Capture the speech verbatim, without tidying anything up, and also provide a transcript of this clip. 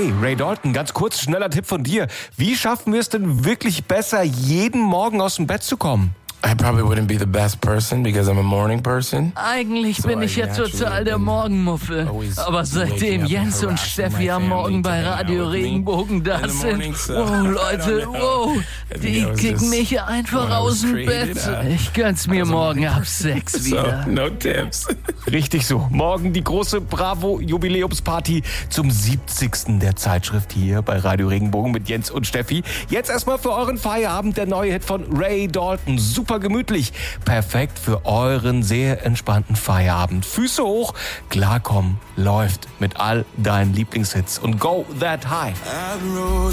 Hey, Ray Dalton, ganz kurz, schneller Tipp von dir. Wie schaffen wir es denn wirklich besser, jeden Morgen aus dem Bett zu kommen? I probably wouldn't be the best person because I'm a morning person. Eigentlich bin ich ja total der Morgenmuffel. Aber seitdem Jens und Steffi am Morgen bei Radio Regenbogen da sind, wow, Leute, wow, die kicken mich einfach aus dem Bett. Ich gönn's mir morgen ab sechs wieder. No tips. Richtig so. Morgen die große Bravo-Jubiläumsparty zum siebzigsten der Zeitschrift hier bei Radio Regenbogen mit Jens und Steffi. Jetzt erstmal für euren Feierabend der neue Hit von Ray Dalton. Super gemütlich. Perfekt für euren sehr entspannten Feierabend. Füße hoch, klarkommen, läuft mit all deinen Lieblingshits und go that high.